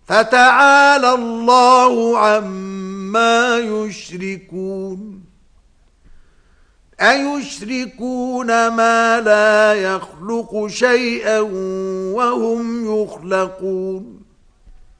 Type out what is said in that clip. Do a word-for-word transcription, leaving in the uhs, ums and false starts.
فتعالى الله عما يشركون أيشركون ما لا يخلق شيئا وهم يخلقون